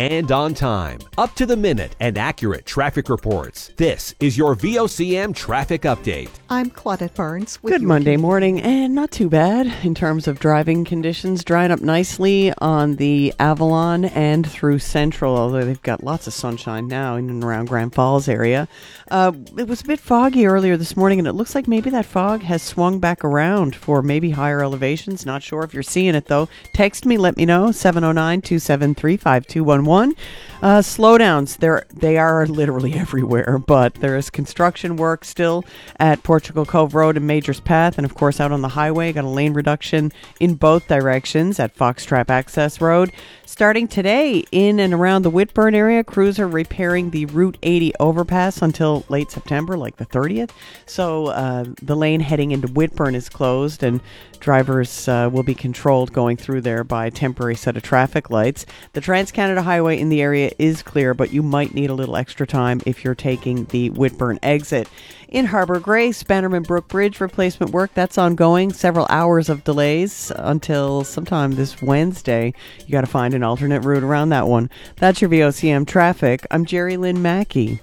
and on time. Up to the minute and accurate traffic reports. This is your VOCM traffic update. I'm Claudette Barnes. Good Monday morning, and not too bad in terms of driving conditions. Drying up nicely on the Avalon and through Central, although they've got lots of sunshine now in and around Grand Falls area. It was a bit foggy earlier this morning, and it looks like maybe that fog has swung back around for maybe higher elevations. Not sure if you're seeing it, though. Text me, let me know, 709-273-5211. Slowdowns, they are literally everywhere, but there is construction work still at Portugal Cove Road and Majors Path, and of course out on the highway. Got a lane reduction in both directions at Foxtrap Access Road. Starting today in and around the Whitburn area, crews are repairing the Route 80 overpass until late September, like the 30th. So the lane heading into Whitburn is closed, and drivers will be controlled going through there by a temporary set of traffic lights. The Trans-Canada Highway in the area is clear, but you might need a little extra time if you're taking the Whitburn exit. In Harbour Grace, Bannerman Brook Bridge replacement work, that's ongoing. Several hours of delays until sometime this Wednesday. You got to find an alternate route around that one. That's your VOCM traffic. I'm Jerry Lynn Mackey.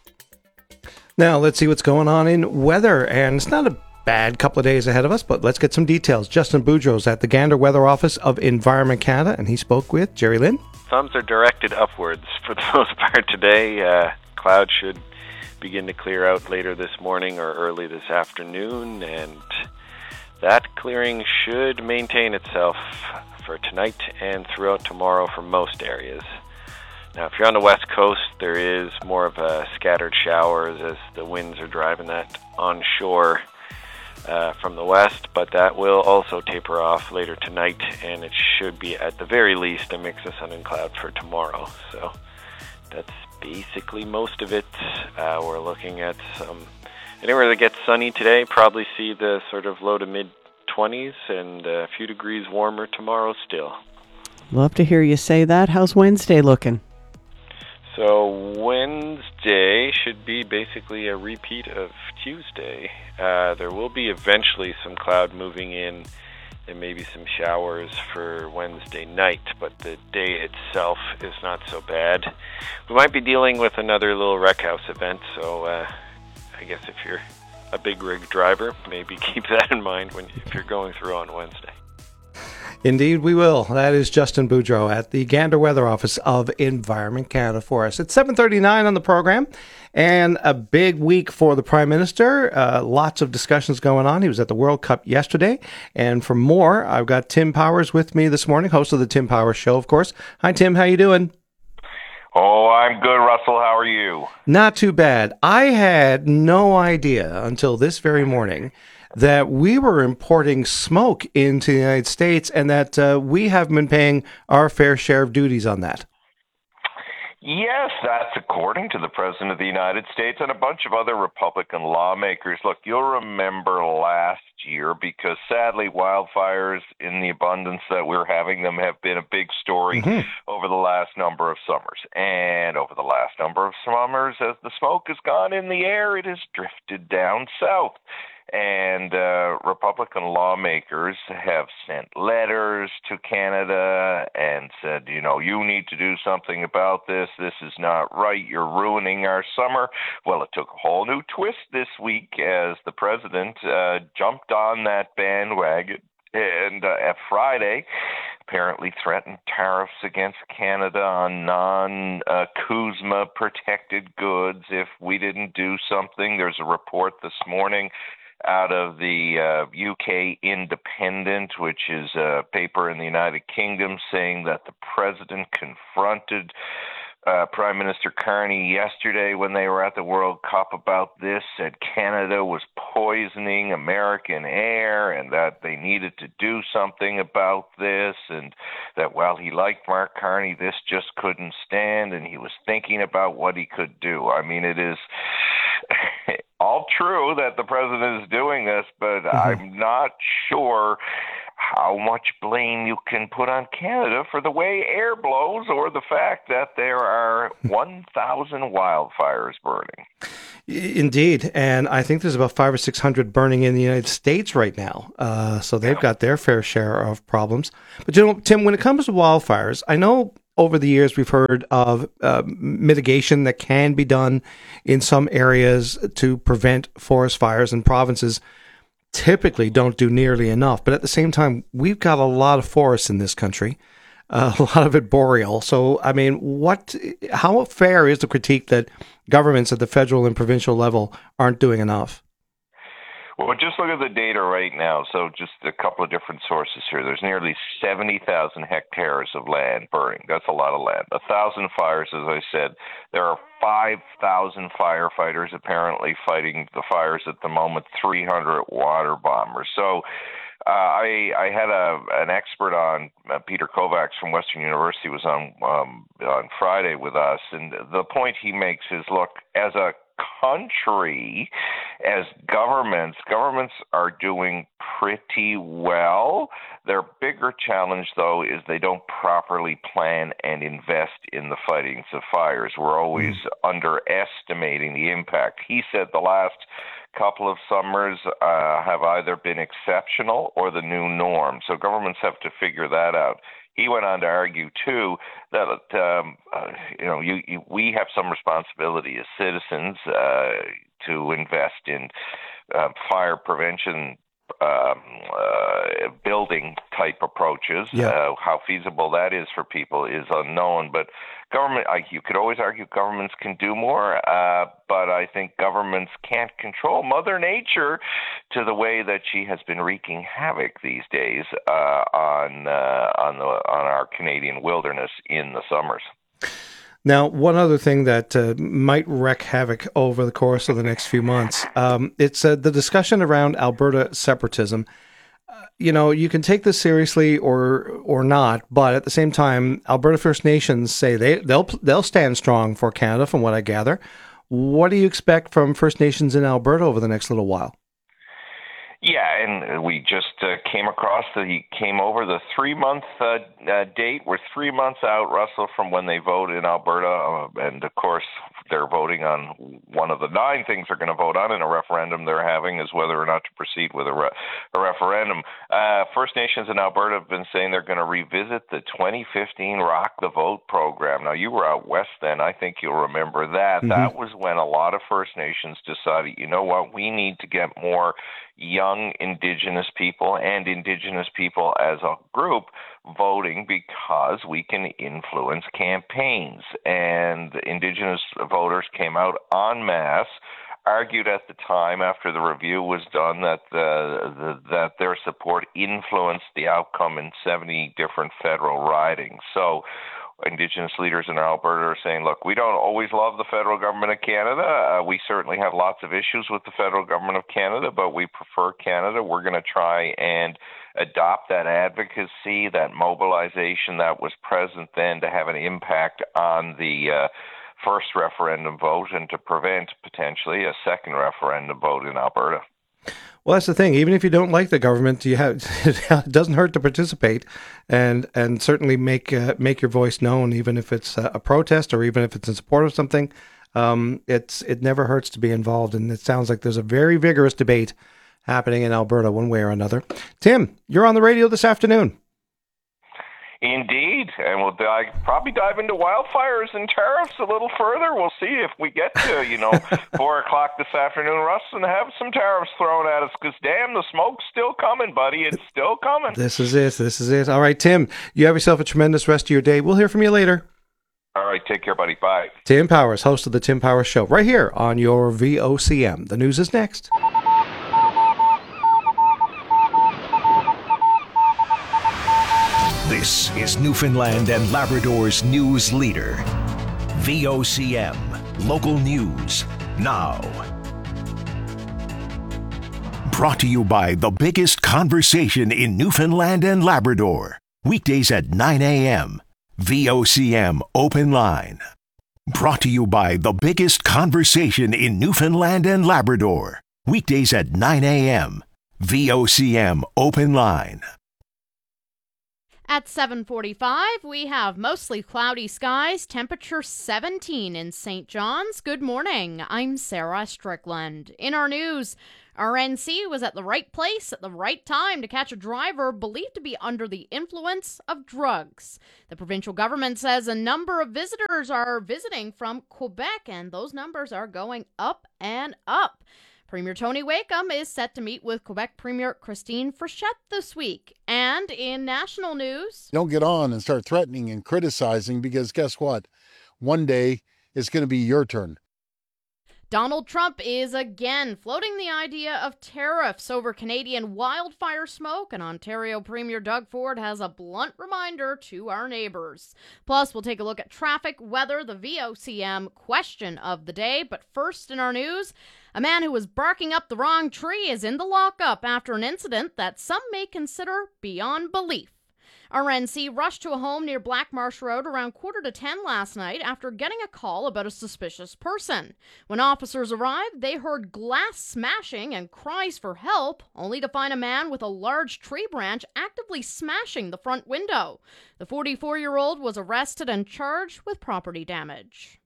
Now, let's see what's going on in weather. And it's not a bad couple of days ahead of us, but let's get some details. Justin Boudreau's at the Gander Weather Office of Environment Canada, and he spoke with Jerry Lynn. Thumbs are directed upwards for the most part today. Clouds should begin to clear out later this morning or early this afternoon, and that clearing should maintain itself for tonight and throughout tomorrow for most areas. Now, if you're on the west coast, there is more of a scattered showers as the winds are driving that onshore from the west, but that will also taper off later tonight, and it should be at the very least a mix of sun and cloud for tomorrow. So that's basically most of it. We're looking at anywhere that gets sunny today, probably see the sort of low to mid 20s and a few degrees warmer tomorrow still. Love to hear you say that. How's Wednesday looking? So Wednesday should be basically a repeat of Tuesday. There will be eventually some cloud moving in and maybe some showers for Wednesday night, but the day itself is not so bad. We might be dealing with another little wreck house event, so I guess if you're a big rig driver, maybe keep that in mind if you're going through on Wednesday. Indeed, we will. That is Justin Boudreau at the Gander Weather Office of Environment Canada for us. It's 7:39 on the program, and a big week for the Prime Minister. Lots of discussions going on. He was at the World Cup yesterday, and for more, I've got Tim Powers with me this morning, host of the Tim Powers Show, of course. Hi, Tim. How you doing? Oh, I'm good, Russell. How are you? Not too bad. I had no idea until this very morning that we were importing smoke into the United States and that we have been paying our fair share of duties on that. Yes, that's according to the President of the United States and a bunch of other Republican lawmakers. Look, you'll remember last year, because sadly wildfires in the abundance that we're having them have been a big story over the last number of summers. And over the last number of summers, as the smoke has gone in the air, it has drifted down south. And Republican lawmakers have sent letters to Canada and said, you need to do something about this. This is not right. You're ruining our summer. Well, it took a whole new twist this week as the president jumped on that bandwagon and at Friday apparently threatened tariffs against Canada on non-CUSMA protected goods if we didn't do something. There's a report this morning out of the UK Independent, which is a paper in the United Kingdom, saying that the president confronted Prime Minister Carney yesterday when they were at the World Cup about this, said Canada was poisoning American air and that they needed to do something about this, and that while he liked Mark Carney, this just couldn't stand, and he was thinking about what he could do. I mean, it is all true that the president is doing this, but I'm not sure how much blame you can put on Canada for the way air blows or the fact that there are 1,000 wildfires burning. Indeed, and I think there's about 500 or 600 burning in the United States right now, so they've got their fair share of problems. But Tim, when it comes to wildfires, I know over the years we've heard of mitigation that can be done in some areas to prevent forest fires, and provinces typically don't do nearly enough. But at the same time, we've got a lot of forests in this country, a lot of it boreal. So, I mean, how fair is the critique that governments at the federal and provincial level aren't doing enough? Well, just look at the data right now. So just a couple of different sources here. There's nearly 70,000 hectares of land burning. That's a lot of land. 1,000 fires, as I said. There are 5,000 firefighters apparently fighting the fires at the moment, 300 water bombers. So I had an expert on, Peter Kovacs from Western University was on Friday with us, and the point he makes is, look, as a country, as governments are doing pretty well. Their bigger challenge, though, is they don't properly plan and invest in the fightings of fires. We're always underestimating the impact. He said the last couple of summers have either been exceptional or the new norm. So governments have to figure that out. He went on to argue, too, that we have some responsibility as citizens to invest in fire prevention building type approaches. Yeah. How feasible that is for people is unknown. But you could always argue governments can do more, but I think governments can't control Mother Nature to the way that she has been wreaking havoc these days on our Canadian wilderness in the summers. Now, one other thing that might wreak havoc over the course of the next few months, it's the discussion around Alberta separatism. You can take this seriously or not, but at the same time, Alberta First Nations say they'll stand strong for Canada, from what I gather. What do you expect from First Nations in Alberta over the next little while? Yeah, and we just came over the 3-month date. We're 3 months out, Russell, from when they vote in Alberta. And, of course, they're voting on one of the 9 things they're going to vote on in a referendum they're having is whether or not to proceed with a referendum. First Nations in Alberta have been saying they're going to revisit the 2015 Rock the Vote program. Now, you were out west then. I think you'll remember that. Mm-hmm. That was when a lot of First Nations decided, you know what, we need to get more young Indigenous people and Indigenous people as a group voting because we can influence campaigns. And Indigenous voters came out en masse, argued at the time after the review was done that that their support influenced the outcome in 70 different federal ridings. So Indigenous leaders in Alberta are saying, look, we don't always love the federal government of Canada. We certainly have lots of issues with the federal government of Canada, but we prefer Canada. We're going to try and adopt that advocacy, that mobilization that was present then to have an impact on the first referendum vote and to prevent potentially a second referendum vote in Alberta. Well, that's the thing. Even if you don't like the government, it doesn't hurt to participate and certainly make your voice known, even if it's a protest or even if it's in support of something. It never hurts to be involved, and it sounds like there's a very vigorous debate happening in Alberta one way or another. Tim, you're on the radio this afternoon. Indeed, and we'll probably dive into wildfires and tariffs a little further. We'll see if we get to 4 o'clock this afternoon, Russ, and have some tariffs thrown at us. Because damn, the smoke's still coming, buddy. It's still coming. This is it. All right, Tim, you have yourself a tremendous rest of your day. We'll hear from you later. All right, take care, buddy. Bye. Tim Powers, host of the Tim Powers Show, right here on your VOCM. The news is next. This is Newfoundland and Labrador's news leader. VOCM, local news, now. Brought to you by the biggest conversation in Newfoundland and Labrador. Weekdays at 9 a.m. VOCM Open Line. Brought to you by the biggest conversation in Newfoundland and Labrador. Weekdays at 9 a.m. VOCM Open Line. At 7:45, we have mostly cloudy skies, temperature 17 in St. John's. Good morning, I'm Sarah Strickland. In our news, RNC was at the right place at the right time to catch a driver believed to be under the influence of drugs. The provincial government says a number of visitors are visiting from Quebec, and those numbers are going up and up. Premier Tony Wakeham is set to meet with Quebec Premier Christine Frechette this week. And in national news, don't get on and start threatening and criticizing, because guess what? One day it's going to be your turn. Donald Trump is again floating the idea of tariffs over Canadian wildfire smoke, and Ontario Premier Doug Ford has a blunt reminder to our neighbors. Plus, we'll take a look at traffic, weather, the VOCM question of the day. But first in our news, a man who was barking up the wrong tree is in the lockup after an incident that some may consider beyond belief. RNC rushed to a home near Black Marsh Road around 9:45 last night after getting a call about a suspicious person. When officers arrived, they heard glass smashing and cries for help, only to find a man with a large tree branch actively smashing the front window. The 44-year-old was arrested and charged with property damage.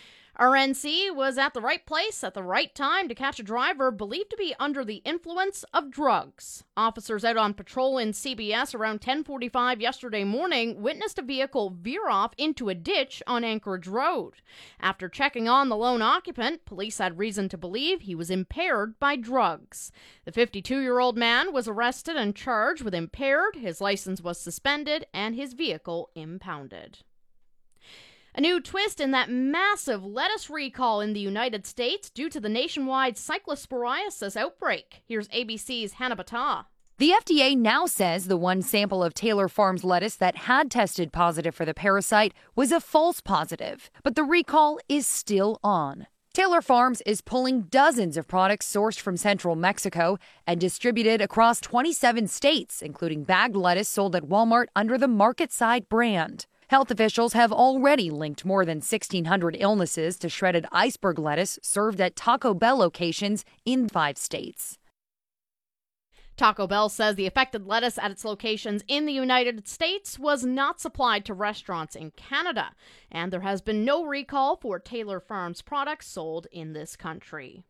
RNC was at the right place at the right time to catch a driver believed to be under the influence of drugs. Officers out on patrol in CBS around 10:45 yesterday morning witnessed a vehicle veer off into a ditch on Anchorage Road. After checking on the lone occupant, police had reason to believe he was impaired by drugs. The 52-year-old man was arrested and charged with impaired, his license was suspended, and his vehicle impounded. A new twist in that massive lettuce recall in the United States due to the nationwide cyclosporiasis outbreak. Here's ABC's Hannah Battah. The FDA now says the one sample of Taylor Farms lettuce that had tested positive for the parasite was a false positive, but the recall is still on. Taylor Farms is pulling dozens of products sourced from central Mexico and distributed across 27 states, including bagged lettuce sold at Walmart under the Market Side brand. Health officials have already linked more than 1,600 illnesses to shredded iceberg lettuce served at Taco Bell locations in 5 states. Taco Bell says the affected lettuce at its locations in the United States was not supplied to restaurants in Canada, and there has been no recall for Taylor Farms products sold in this country.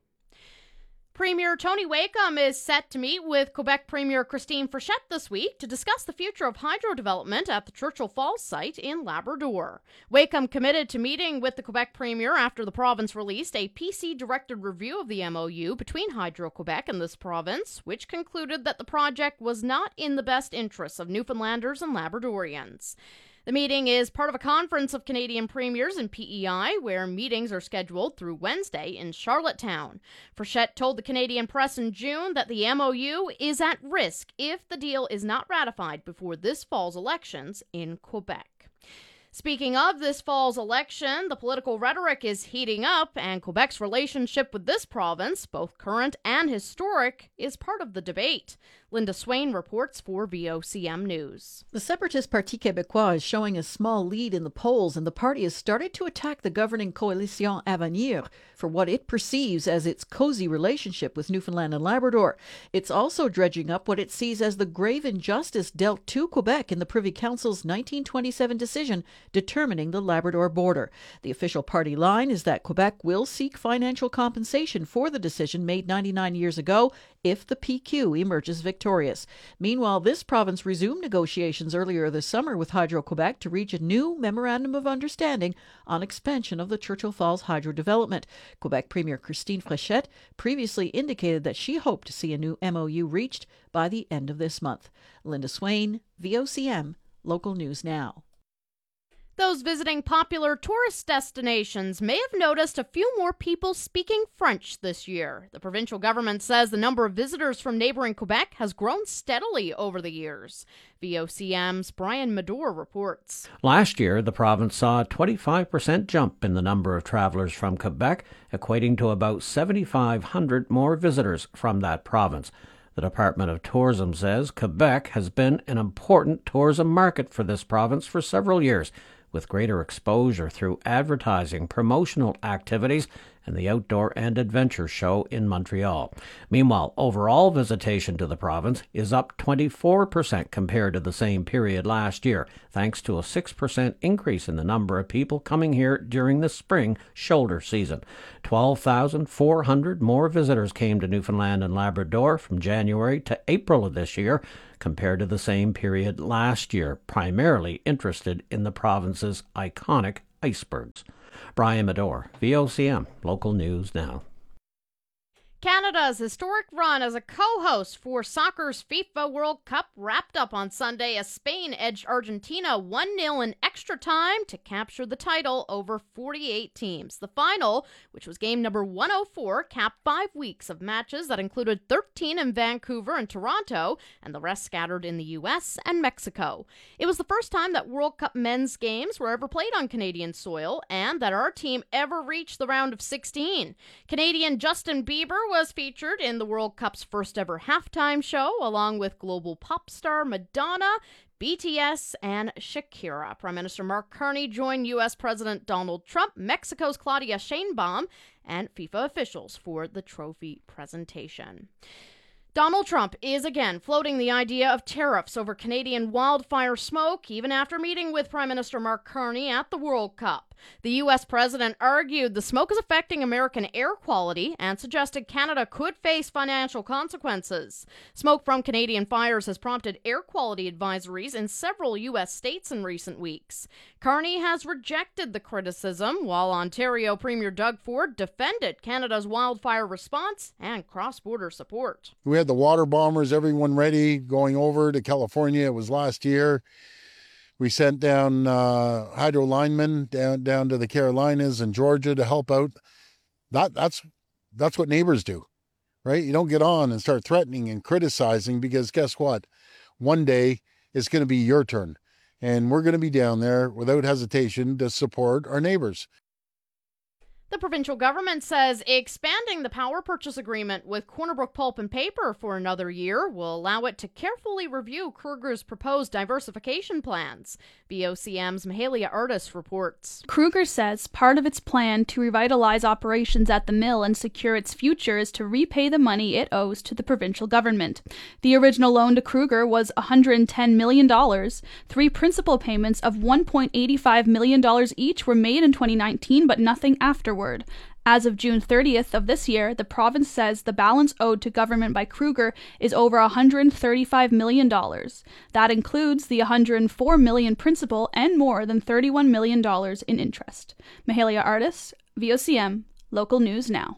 Premier Tony Wakeham is set to meet with Quebec Premier Christine Frechette this week to discuss the future of hydro development at the Churchill Falls site in Labrador. Wakeham committed to meeting with the Quebec Premier after the province released a PC-directed review of the MOU between Hydro-Quebec and this province, which concluded that the project was not in the best interests of Newfoundlanders and Labradorians. The meeting is part of a conference of Canadian premiers and PEI, where meetings are scheduled through Wednesday in Charlottetown. Frechette told the Canadian press in June that the MOU is at risk if the deal is not ratified before this fall's elections in Quebec. Speaking of this fall's election, the political rhetoric is heating up, and Quebec's relationship with this province, both current and historic, is part of the debate. Linda Swain reports for VOCM News. The separatist Parti Québécois is showing a small lead in the polls, and the party has started to attack the governing Coalition Avenir for what it perceives as its cozy relationship with Newfoundland and Labrador. It's also dredging up what it sees as the grave injustice dealt to Quebec in the Privy Council's 1927 decision determining the Labrador border. The official party line is that Quebec will seek financial compensation for the decision made 99 years ago if the PQ emerges victorious. Meanwhile, this province resumed negotiations earlier this summer with Hydro-Quebec to reach a new memorandum of understanding on expansion of the Churchill Falls hydro development. Quebec Premier Christine Frechette previously indicated that she hoped to see a new MOU reached by the end of this month. Linda Swain, VOCM, Local News Now. Those visiting popular tourist destinations may have noticed a few more people speaking French this year. The provincial government says the number of visitors from neighboring Quebec has grown steadily over the years. VOCM's Brian Medor reports. Last year, the province saw a 25% jump in the number of travelers from Quebec, equating to about 7,500 more visitors from that province. The Department of Tourism says Quebec has been an important tourism market for this province for several years, with greater exposure through advertising, promotional activities, and the Outdoor and Adventure Show in Montreal. Meanwhile, overall visitation to the province is up 24% compared to the same period last year, thanks to a 6% increase in the number of people coming here during the spring shoulder season. 12,400 more visitors came to Newfoundland and Labrador from January to April of this year compared to the same period last year, primarily interested in the province's iconic icebergs. Brian Medore, VOCM, Local News Now. Canada's historic run as a co-host for soccer's FIFA World Cup wrapped up on Sunday as Spain edged Argentina 1-0 in extra time to capture the title over 48 teams. The final, which was game number 104, capped 5 weeks of matches that included 13 in Vancouver and Toronto, and the rest scattered in the U.S. and Mexico. It was the first time that World Cup men's games were ever played on Canadian soil, and that our team ever reached the round of 16. Canadian Justin Bieber was featured in the World Cup's first ever halftime show, along with global pop star Madonna, BTS, and Shakira. Prime Minister Mark Carney joined U.S. President Donald Trump, Mexico's Claudia Sheinbaum, and FIFA officials for the trophy presentation. Donald Trump is again floating the idea of tariffs over Canadian wildfire smoke, even after meeting with Prime Minister Mark Carney at the World Cup. The U.S. president argued the smoke is affecting American air quality and suggested Canada could face financial consequences. Smoke from Canadian fires has prompted air quality advisories in several U.S. states in recent weeks. Carney has rejected the criticism, while Ontario Premier Doug Ford defended Canada's wildfire response and cross-border support. We had the water bombers, everyone ready, going over to California. It was last year. We sent down hydro linemen down to the Carolinas and Georgia to help out. That's what neighbors do, right? You don't get on and start threatening and criticizing, because guess what? One day it's going to be your turn. And we're going to be down there without hesitation to support our neighbors. The provincial government says expanding the power purchase agreement with Corner Brook Pulp and Paper for another year will allow it to carefully review Kruger's proposed diversification plans. VOCM's Mahalia Artis reports. Kruger says part of its plan to revitalize operations at the mill and secure its future is to repay the money it owes to the provincial government. The original loan to Kruger was $110 million. 3 principal payments of $1.85 million each were made in 2019, but nothing afterward. As of June 30th of this year, the province says the balance owed to government by Kruger is over $135 million. That includes the $104 million principal and more than $31 million in interest. Mahalia Artis, VOCM, Local News Now.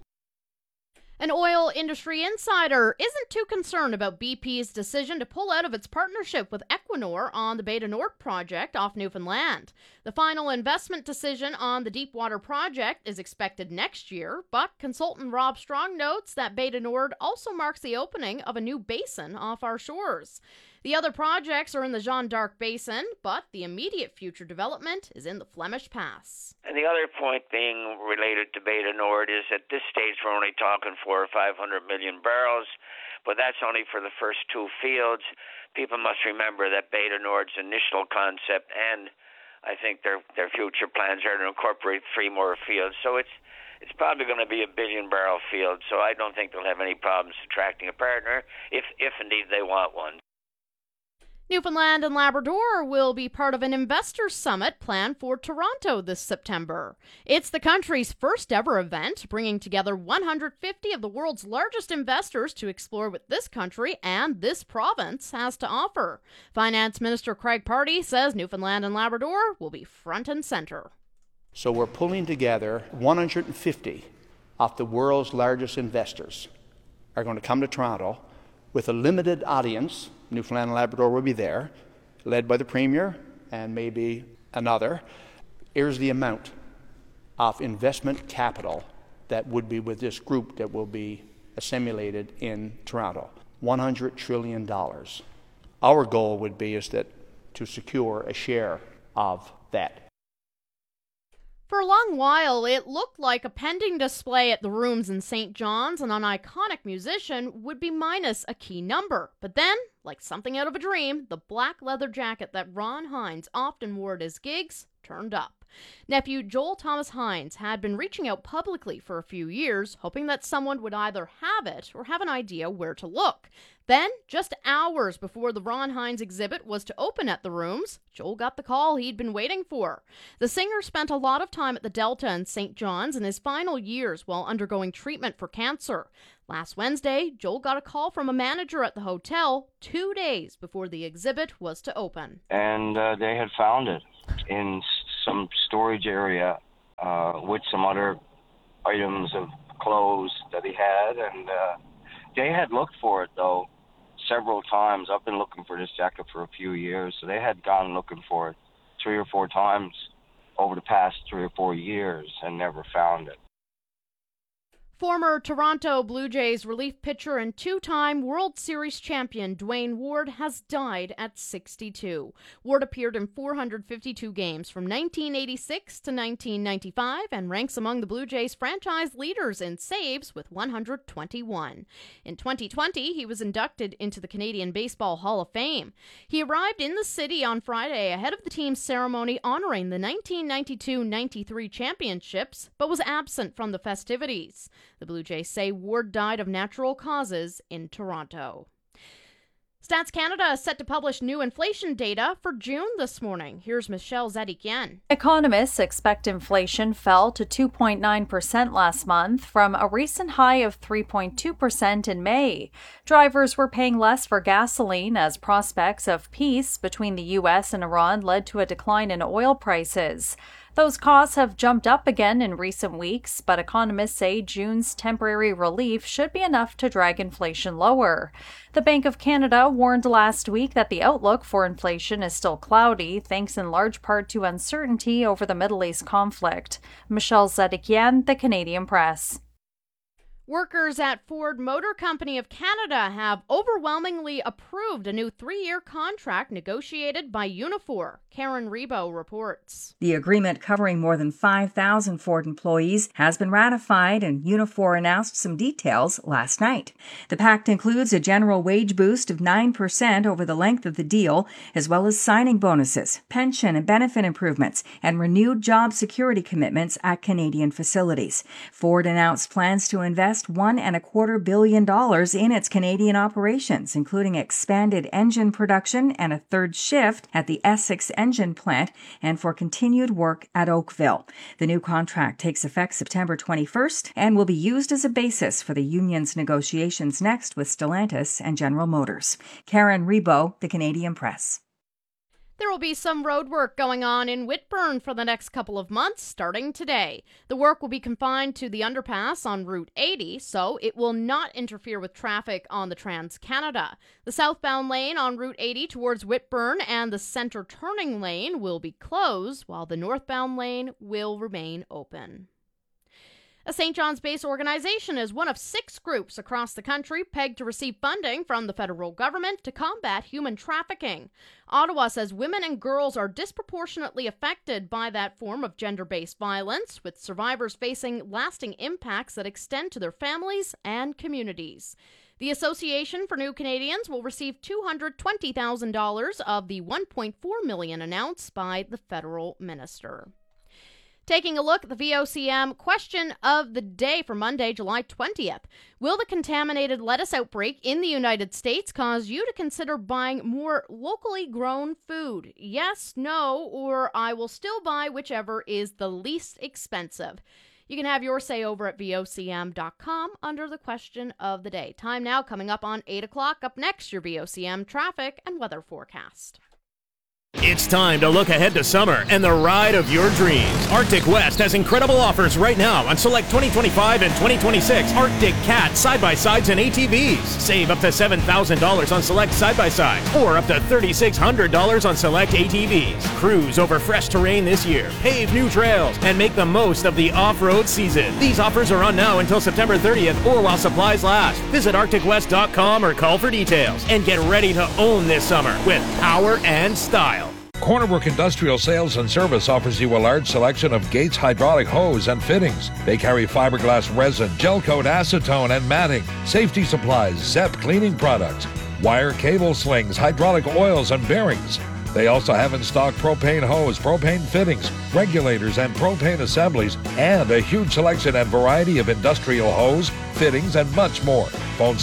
An oil industry insider isn't too concerned about BP's decision to pull out of its partnership with Equinor on the Bay du Nord project off Newfoundland. The final investment decision on the Deepwater project is expected next year, but consultant Rob Strong notes that Bay du Nord also marks the opening of a new basin off our shores. The other projects are in the Jeanne d'Arc Basin, but the immediate future development is in the Flemish Pass. And the other point being related to Bay du Nord is at this stage we're only talking 400 or 500 million barrels, but that's only for the first 2 fields. People must remember that Bay du Nord's initial concept and I think their future plans are to incorporate 3 more fields. So it's probably going to be a 1 billion barrel field, so I don't think they'll have any problems attracting a partner if indeed they want one. Newfoundland and Labrador will be part of an investor summit planned for Toronto this September. It's the country's first ever event, bringing together 150 of the world's largest investors to explore what this country and this province has to offer. Finance Minister Craig Pardy says Newfoundland and Labrador will be front and center. So we're pulling together 150 of the world's largest investors are going to come to Toronto with a limited audience. Newfoundland and Labrador will be there, led by the Premier and maybe another. Here's the amount of investment capital that would be with this group that will be assimilated in Toronto. $100 trillion. Our goal would be to secure a share of that. For a long while, it looked like a pending display at the Rooms in St. John's and an iconic musician would be minus a key number. But then, like something out of a dream, the black leather jacket that Ron Hines often wore at his gigs turned up. Nephew Joel Thomas Hines had been reaching out publicly for a few years, hoping that someone would either have it or have an idea where to look. Then, just hours before the Ron Hines exhibit was to open at the Rooms, Joel got the call he'd been waiting for. The singer spent a lot of time at the Delta and St. John's in his final years while undergoing treatment for cancer. Last Wednesday, Joel got a call from a manager at the hotel 2 days before the exhibit was to open. And they had found it in some storage area with some other items of clothes that he had. And they had looked for it, though, several times. I've been looking for this jacket for a few years, so they had gone looking for it 3 or 4 times over the past 3 or 4 years and never found it. Former Toronto Blue Jays relief pitcher and 2-time World Series champion Dwayne Ward has died at 62. Ward appeared in 452 games from 1986 to 1995 and ranks among the Blue Jays franchise leaders in saves with 121. In 2020, he was inducted into the Canadian Baseball Hall of Fame. He arrived in the city on Friday ahead of the team's ceremony honoring the 1992-93 championships, but was absent from the festivities. The Blue Jays say Ward died of natural causes in Toronto. Stats Canada is set to publish new inflation data for June this morning. Here's Michelle Zedikian. Economists expect inflation fell to 2.9% last month from a recent high of 3.2% in May. Drivers were paying less for gasoline as prospects of peace between the U.S. and Iran led to a decline in oil prices. Those costs have jumped up again in recent weeks, but economists say June's temporary relief should be enough to drag inflation lower. The Bank of Canada warned last week that the outlook for inflation is still cloudy, thanks in large part to uncertainty over the Middle East conflict. Michelle Zedikian, The Canadian Press. Workers at Ford Motor Company of Canada have overwhelmingly approved a new 3-year contract negotiated by Unifor. Karen Rebo reports. The agreement covering more than 5,000 Ford employees has been ratified, and Unifor announced some details last night. The pact includes a general wage boost of 9% over the length of the deal, as well as signing bonuses, pension and benefit improvements, and renewed job security commitments at Canadian facilities. Ford announced plans to invest $1.25 billion in its Canadian operations, including expanded engine production and a third shift at the Essex engine plant and for continued work at Oakville. The new contract takes effect September 21st and will be used as a basis for the union's negotiations next with Stellantis and General Motors. Karen Rebo, The Canadian Press. There will be some road work going on in Whitburn for the next couple of months, starting today. The work will be confined to the underpass on Route 80, so it will not interfere with traffic on the Trans-Canada. The southbound lane on Route 80 towards Whitburn and the center turning lane will be closed, while the northbound lane will remain open. A St. John's base organization is one of 6 groups across the country pegged to receive funding from the federal government to combat human trafficking. Ottawa says women and girls are disproportionately affected by that form of gender-based violence, with survivors facing lasting impacts that extend to their families and communities. The Association for New Canadians will receive $220,000 of the $1.4 million announced by the federal minister. Taking a look at the VOCM question of the day for Monday, July 20th. Will the contaminated lettuce outbreak in the United States cause you to consider buying more locally grown food? Yes, no, or I will still buy whichever is the least expensive. You can have your say over at VOCM.com under the question of the day. Time now coming up on 8 o'clock. Up next, your VOCM traffic and weather forecast. It's time to look ahead to summer and the ride of your dreams. Arctic West has incredible offers right now on select 2025 and 2026 Arctic Cat side-by-sides and ATVs. Save up to $7,000 on select side-by-sides or up to $3,600 on select ATVs. Cruise over fresh terrain this year, pave new trails, and make the most of the off-road season. These offers are on now until September 30th or while supplies last. Visit ArcticWest.com or call for details and get ready to own this summer with power and style. Cornerwork Industrial Sales and Service offers you a large selection of Gates hydraulic hose and fittings. They carry fiberglass resin, gel coat, acetone, and matting, safety supplies, ZEP cleaning products, wire cable slings, hydraulic oils, and bearings. They also have in stock propane hose, propane fittings, regulators, and propane assemblies, and a huge selection and variety of industrial hose, fittings, and much more. Phone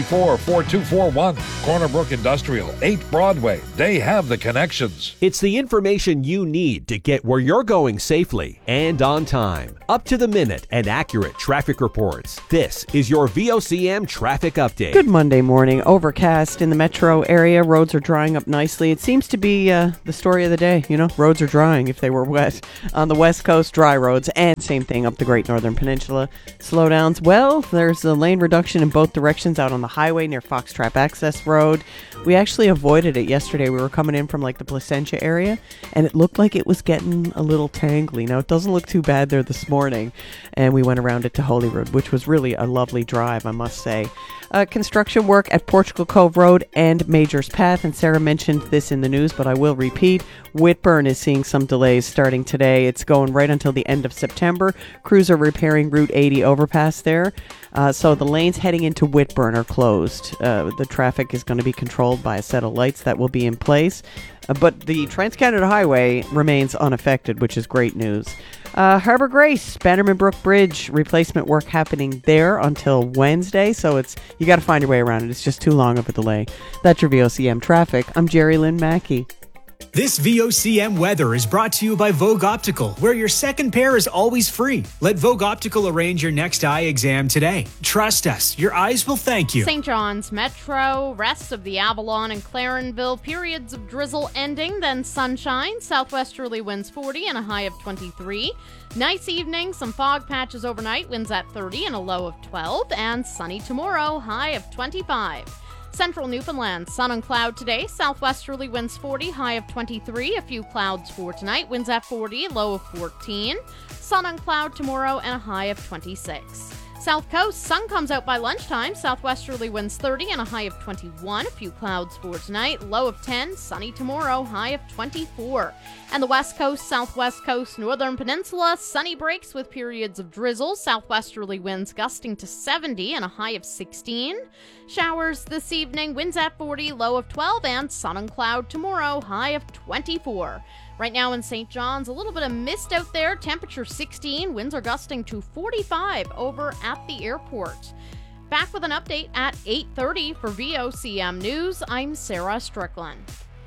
634-4241. Corner Brook Industrial, 8 Broadway. They have the connections. It's the information you need to get where you're going safely and on time. Up to the minute and accurate traffic reports. This is your VOCM traffic update. Good Monday morning. Overcast in the metro area. Roads are drying up nicely. It seems to be the story of the day. You know, roads are drying if they were wet. On the west coast, dry roads, and same thing up the Great Northern Peninsula. Slowdowns. Well, there's a lane reduction in both directions out on the highway near Foxtrap Access Road. We actually avoided it yesterday. We were coming in from like the Placentia area, and it looked like it was getting a little tangly. Now, it doesn't look too bad there this morning, and we went around it to Holyrood, which was really a lovely drive, I must say. Construction work at Portugal Cove Road and Majors Path, and Sarah mentioned this in the news, but I will repeat. Whitburn is seeing some delays starting today. It's going right until the end of September. Crews are repairing Route 80 overpass there. So the lanes heading into Whitburn are closed. The traffic is going to be controlled by a set of lights that will be in place. But the Trans-Canada Highway remains unaffected, which is great news. Harbour Grace, Bannerman Brook Bridge, replacement work happening there until Wednesday. So you got to find your way around it. It's just too long of a delay. That's your VOCM traffic. I'm Jerry Lynn Mackey. This VOCM weather is brought to you by Vogue Optical, where your second pair is always free. Let Vogue Optical arrange your next eye exam today. Trust us, your eyes will thank you. St. John's Metro, rest of the Avalon and Clarenville, periods of drizzle ending, then sunshine, southwesterly winds 40 and a high of 23. Nice evening, some fog patches overnight, winds at 30 and a low of 12, and sunny tomorrow, high of 25. Central Newfoundland, sun and cloud today, southwesterly winds 40, high of 23, a few clouds for tonight, winds at 40, low of 14. Sun and cloud tomorrow and a high of 26. South Coast, sun comes out by lunchtime, southwesterly winds 30 and a high of 21, a few clouds for tonight, low of 10, sunny tomorrow, high of 24. And the West Coast, Southwest Coast, Northern Peninsula, sunny breaks with periods of drizzle, southwesterly winds gusting to 70 and a high of 16. Showers this evening, winds at 40, low of 12, and sun and cloud tomorrow, high of 24. Right now in St. John's, a little bit of mist out there, temperature 16, winds are gusting to 45 over at the airport. Back with an update at 8:30 for VOCM News. I'm Sarah Strickland.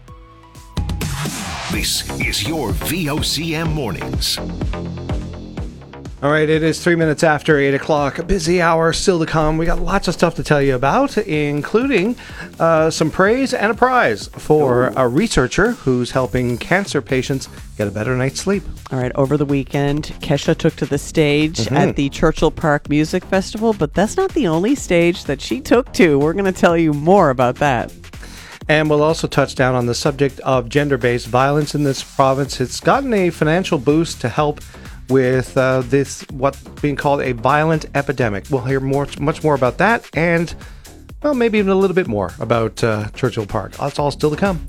This is your VOCM Mornings. All right, it is 3 minutes after 8 o'clock. A busy hour still to come. We got lots of stuff to tell you about, including some praise and a prize for a researcher who's helping cancer patients get a better night's sleep. All right, over the weekend, Kesha took to the stage at the Churchill Park Music Festival, but that's not the only stage that she took to. We're going to tell you more about that. And we'll also touch down on the subject of gender-based violence in this province. It's gotten a financial boost to help with this, what's being called a violent epidemic. We'll hear much more about that, and, well, maybe even a little bit more about Churchill Park. That's all still to come.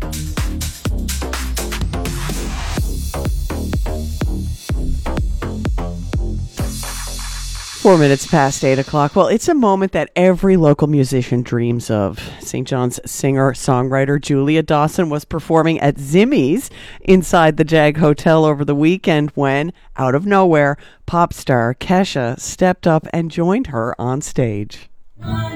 Four minutes past 8 o'clock. Well, it's a moment that every local musician dreams of. St. John's singer-songwriter Julia Dawson was performing at Zimmy's inside the Jag Hotel over the weekend when, out of nowhere, pop star Kesha stepped up and joined her on stage.